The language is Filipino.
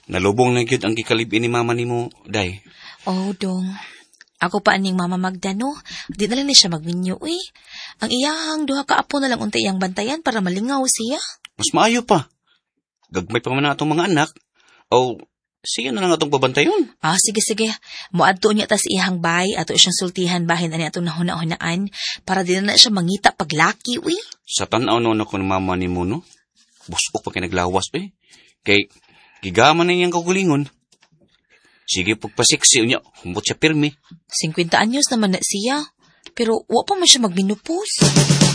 Nalubong na gyud ang gikalib-in ni mama nimo, day. Oh, dong. Ako pa aning Mama Magda, no? Di na lang ni siya magminyo, eh. Ang iyahang duha ka apo na lang unta iyang bantayan para malingaw siya. Mas maayo pa. Gagmay pa man na atong mga anak. O, siya na lang atong babantayon. Sige. Muadto niya ta sa iyahang bay, ato siyang sultihan bahin ani atong nahuna-hunaan para di na siya mangita paglaki, uy. Sa tanaw no ako ng mama nimo, no? Busok pa kay naglawas, eh. Kay, gigaman na iyang kagulingon. Sige, pagpasiksi niya, humbot siya pirmi. 50 anyos naman na siya. Pero wa pa man siya magminupos.